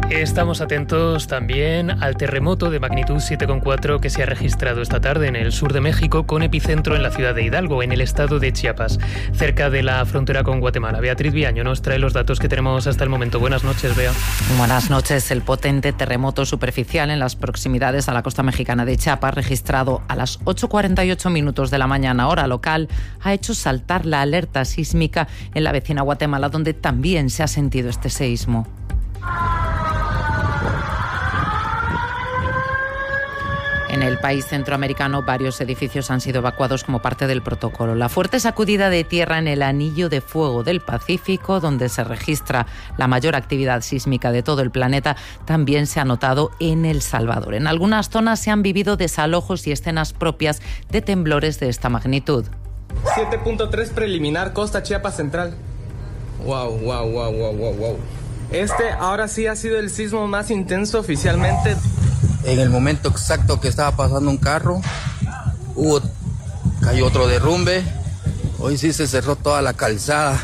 Estamos atentos también al terremoto de magnitud 7,4 que se ha registrado esta tarde en el sur de México, con epicentro en la ciudad de Hidalgo, en el estado de Chiapas, cerca de la frontera con Guatemala. Beatriz Viaño nos trae los datos que tenemos hasta el momento. Buenas noches, Bea. Buenas noches. El potente terremoto superficial en las proximidades a la costa mexicana de Chiapas, registrado a las 8:48 minutos de la mañana, hora local, ha hecho saltar la alerta sísmica en la vecina Guatemala, donde también se ha sentido este seísmo. En el país centroamericano, varios edificios han sido evacuados como parte del protocolo. La fuerte sacudida de tierra en el anillo de fuego del Pacífico, donde se registra la mayor actividad sísmica de todo el planeta, también se ha notado en El Salvador. En algunas zonas se han vivido desalojos y escenas propias de temblores de esta magnitud. 7.3 preliminar, costa Chiapas Central. Wow. Este ahora sí ha sido el sismo más intenso oficialmente. En el momento exacto que estaba pasando un carro, cayó otro derrumbe. Hoy sí se cerró toda la calzada.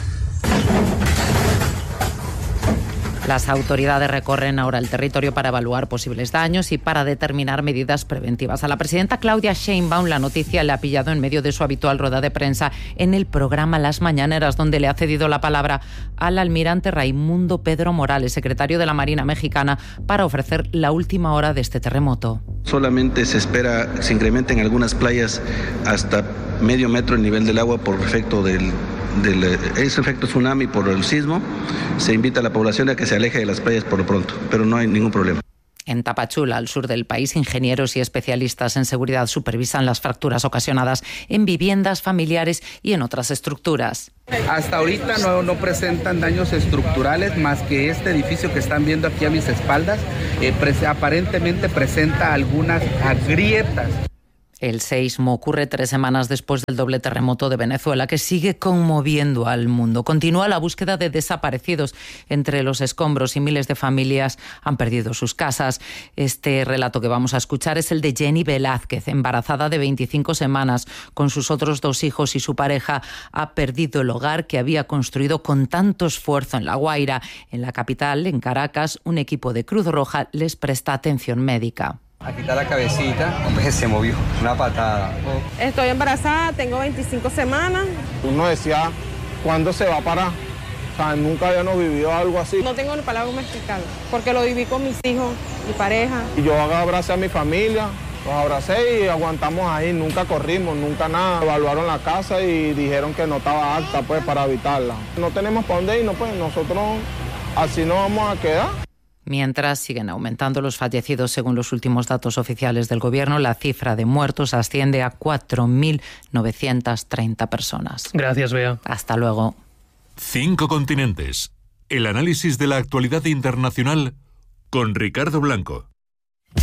Las autoridades recorren ahora el territorio para evaluar posibles daños y para determinar medidas preventivas. A la presidenta Claudia Sheinbaum la noticia le ha pillado en medio de su habitual rueda de prensa en el programa Las Mañaneras, donde le ha cedido la palabra al almirante Raimundo Pedro Morales, secretario de la Marina Mexicana, para ofrecer la última hora de este terremoto. Solamente se espera se incrementa en algunas playas hasta medio metro el nivel del agua por efecto ese efecto tsunami por el sismo. Se invita a la población a que se aleje de las playas por lo pronto, pero no hay ningún problema. En Tapachula, al sur del país, ingenieros y especialistas en seguridad supervisan las fracturas ocasionadas en viviendas familiares y en otras estructuras. Hasta ahorita no presentan daños estructurales, más que este edificio que están viendo aquí a mis espaldas, aparentemente presenta algunas grietas. El seísmo ocurre 3 semanas después del doble terremoto de Venezuela, que sigue conmoviendo al mundo. Continúa la búsqueda de desaparecidos entre los escombros y miles de familias han perdido sus casas. Este relato que vamos a escuchar es el de Jenny Velázquez, embarazada de 25 semanas. Con sus otros 2 hijos y su pareja, ha perdido el hogar que había construido con tanto esfuerzo en La Guaira. En la capital, en Caracas, un equipo de Cruz Roja les presta atención médica. Aquí está la cabecita, hombre, se movió, una patada. Estoy embarazada, tengo 25 semanas. Uno decía, ¿cuándo se va a parar? O sea, nunca habíamos vivido algo así. No tengo ni palabra para explicarlo, porque lo viví con mis hijos, mi pareja. Y yo abracé a mi familia, los abracé y aguantamos ahí, nunca corrimos, nunca nada. Evaluaron la casa y dijeron que no estaba apta pues para habitarla. No tenemos para dónde irnos, pues nosotros así nos vamos a quedar. Mientras siguen aumentando los fallecidos, según los últimos datos oficiales del Gobierno, la cifra de muertos asciende a 4.930 personas. Gracias, Bea. Hasta luego. 5 continentes. El análisis de la actualidad internacional con Ricardo Blanco.